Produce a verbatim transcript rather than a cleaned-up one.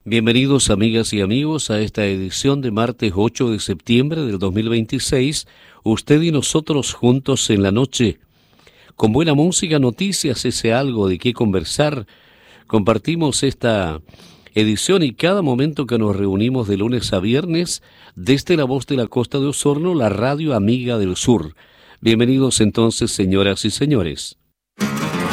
Bienvenidos amigas y amigos a esta edición de martes ocho de septiembre del dos mil veintiséis, usted y nosotros juntos en la noche, con buena música, noticias, ese algo de qué conversar. Compartimos esta edición y cada momento que nos reunimos de lunes a viernes desde la voz de la Costa de Osorno, la radio amiga del sur. Bienvenidos entonces, señoras y señores.